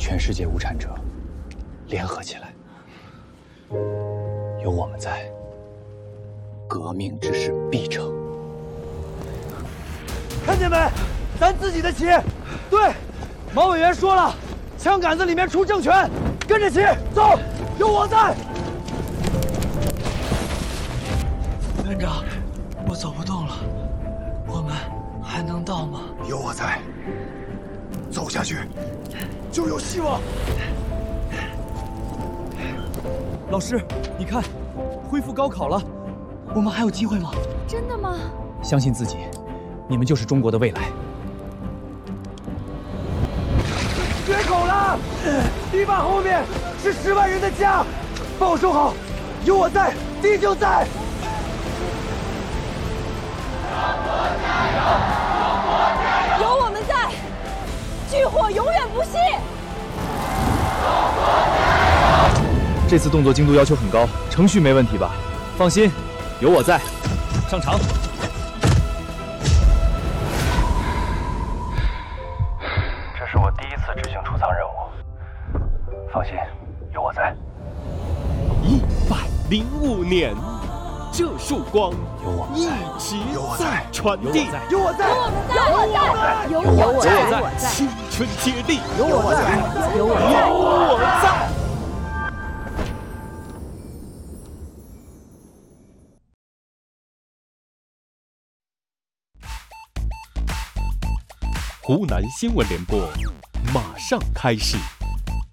全世界无产者联合起来，有我们在，革命之势必成。 看见没？咱自己的旗。对，毛委员说了，枪杆子里面出政权，跟着旗走，有我在。 院长，我走不动了，我们还能到吗？ 有我在，走下去就有希望。 老师，你看，恢复高考了， 我们还有机会吗？ 真的吗？ 相信自己，你们就是中国的未来。 决口了，堤坝后面是10万人的家，把我收好，有我在，地就在。 有我们在，炬火永远不熄。 这次动作精度要求很高，程序没问题吧？放心，有我在。上场。 这是我第一次执行储藏任务，放心，有我在。 105年，这束光一直在传递。 有我在， 有我在， 青春接力， 有我在， 有我在。 湖南新闻联播马上开始。